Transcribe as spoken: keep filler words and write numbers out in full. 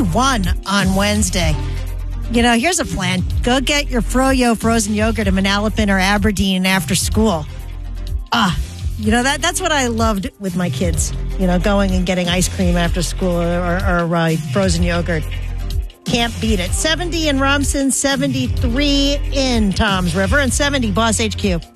seventy-one on Wednesday. You know, here's a plan. Go get your Froyo frozen yogurt in Manalapan or Aberdeen after school. Ah, you know, that that's what I loved with my kids. You know, going and getting ice cream after school or, or, or uh, frozen yogurt. Can't beat it. seventy in Rumson, seventy-three in Toms River, and seventy Boss H Q.